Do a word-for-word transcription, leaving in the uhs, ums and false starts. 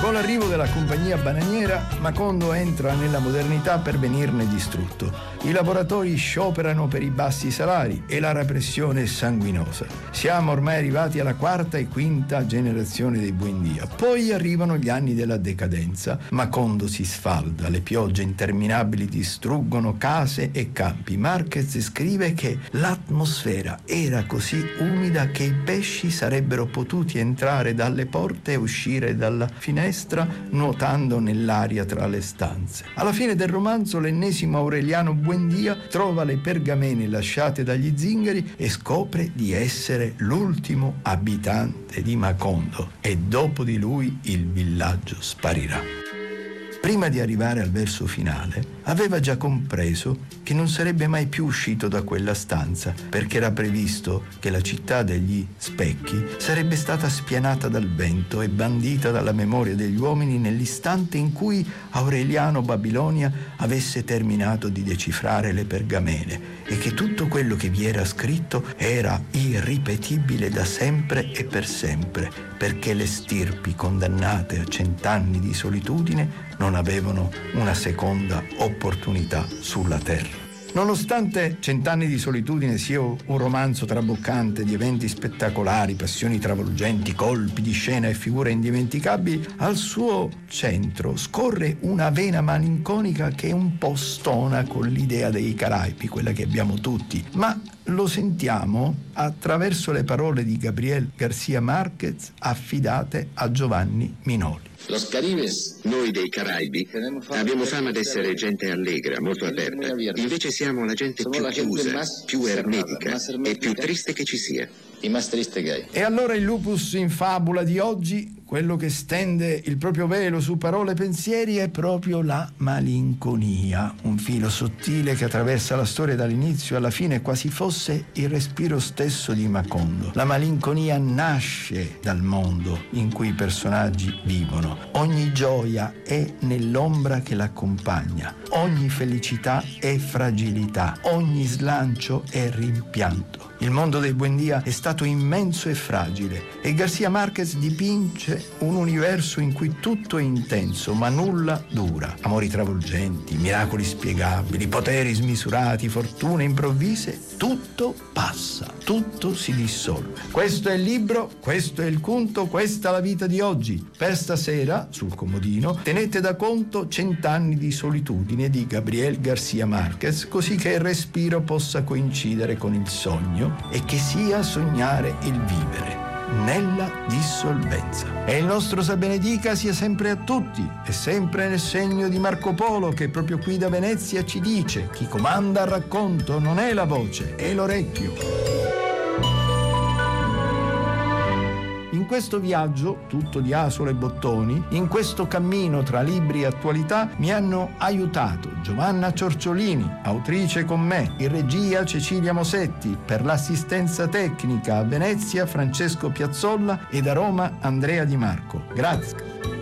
Con l'arrivo della compagnia bananiera, Macondo entra nella modernità per venirne distrutto. I lavoratori scioperano per i bassi salari e la repressione è sanguinosa. Siamo ormai arrivati alla quarta e quinta generazione dei Buendia. Poi arrivano gli anni della decadenza. Macondo si sfalda, le piogge interminabili distruggono case e campi. Marquez scrive che l'atmosfera era così umida che i pesci sarebbero potuti entrare dalle porte e uscire dalla finestra nuotando nell'aria tra le stanze. Alla fine del romanzo l'ennesimo Aureliano Buendia trova le pergamene lasciate dagli zingari e scopre di essere l'ultimo abitante di Macondo e dopo di lui il villaggio sparirà. Prima di arrivare al verso finale, aveva già compreso che non sarebbe mai più uscito da quella stanza, perché era previsto che la città degli specchi sarebbe stata spianata dal vento e bandita dalla memoria degli uomini nell'istante in cui Aureliano Babilonia avesse terminato di decifrare le pergamene, e che tutto quello che vi era scritto era irripetibile da sempre e per sempre, perché le stirpi condannate a cent'anni di solitudine non avevano una seconda opportunità sulla terra. Nonostante Cent'anni di solitudine sia un romanzo traboccante di eventi spettacolari, passioni travolgenti, colpi di scena e figure indimenticabili, al suo centro scorre una vena malinconica che un po' stona con l'idea dei Caraibi, quella che abbiamo tutti, ma lo sentiamo attraverso le parole di Gabriel García Márquez affidate a Giovanni Minoli. Los Caribes, noi dei Caraibi, abbiamo fama d'essere gente allegra, molto aperta. Invece siamo la gente più chiusa, più ermetica e più triste che ci sia. E allora il lupus in fabula di oggi, quello che stende il proprio velo su parole e pensieri, è proprio la malinconia, un filo sottile che attraversa la storia dall'inizio alla fine, quasi fosse il respiro stesso di Macondo. La malinconia nasce dal mondo in cui i personaggi vivono. Ogni gioia è nell'ombra che l'accompagna, ogni felicità è fragilità, ogni slancio è rimpianto. Il mondo dei Buendia è stato immenso e fragile e García Márquez dipinge un universo in cui tutto è intenso ma nulla dura. Amori travolgenti, miracoli spiegabili, poteri smisurati, fortune improvvise, tutto passa, tutto si dissolve. Questo è il libro, questo è il conto, questa è la vita di oggi. Per stasera, sul comodino, tenete da conto Cent'anni di solitudine di Gabriel García Márquez, così che il respiro possa coincidere con il sogno e che sia sognare il vivere nella dissolvenza. E il nostro Sa benedica sia sempre a tutti e sempre nel segno di Marco Polo, che proprio qui da Venezia ci dice: chi comanda al racconto non è la voce, è l'orecchio. In questo viaggio, tutto di asole e bottoni, in questo cammino tra libri e attualità, mi hanno aiutato Giovanna Ciorciolini, autrice con me, in regia Cecilia Mosetti, per l'assistenza tecnica a Venezia Francesco Piazzolla e da Roma Andrea Di Marco. Grazie.